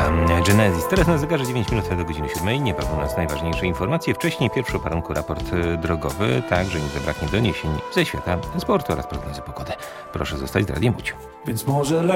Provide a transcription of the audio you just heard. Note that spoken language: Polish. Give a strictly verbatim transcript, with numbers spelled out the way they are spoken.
Muzyka Genesis. Teraz na zegarze dziewięć minut do godziny siódmej. Niebawem nas najważniejsze informacje. Wcześniej pierwszy o poranku raport drogowy, tak, że nie zabraknie doniesień ze świata sportu oraz prognozy pogody. Proszę zostać z Radiem Łódź. Więc może